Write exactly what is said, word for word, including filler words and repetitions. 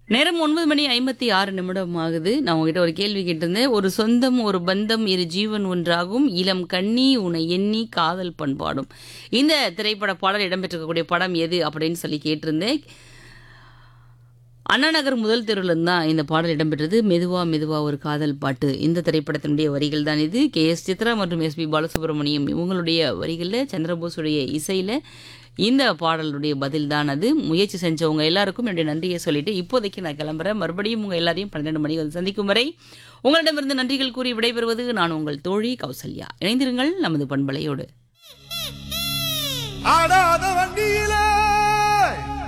நேரம் ஒன்பது மணி ஐம்பத்தி ஆறு நிமிடம் ஆகுது. நான் உங்ககிட்ட ஒரு கேள்வி கேட்டிருந்தேன். ஒரு சொந்தம் ஒரு பந்தம் இரு ஜீவன் ஒன்றாகும் இளம் கண்ணி உன்னை எண்ணி காதல் பண்பாடும். இந்த திரைப்பட பாடல் இடம்பெற்றிருக்கக்கூடிய படம் எது அப்படின்னு சொல்லி கேட்டிருந்தேன். அண்ணா நகர் முதல் தெருவில் தான் இந்த பாடல் இடம்பெற்றது. மெதுவா மெதுவா ஒரு காதல் பாட்டு. இந்த திரைப்படத்தினுடைய வரிகள் தான் இது. கே எஸ் சித்ரா மற்றும் எஸ் பி பாலசுப்ரமணியம் இவங்களுடைய வரிகளில், சந்திரபோஸுடைய இசையில் இந்த பாடலுடைய பதில் தான் அது. முயற்சி செஞ்சவங்க எல்லாருக்கும் என்னுடைய நன்றியை சொல்லிட்டு இப்போதைக்கு நான் கிளம்புறேன். மறுபடியும் உங்கள் எல்லாரையும் பன்னிரெண்டு மணி வந்து சந்திக்கும் வரை உங்களிடமிருந்து நன்றிகள் கூறி விடைபெறுவது நான் உங்கள் தோழி கௌசல்யா. இணைந்திருங்கள் நமது பண்பலையோடு. ஆடாதவன்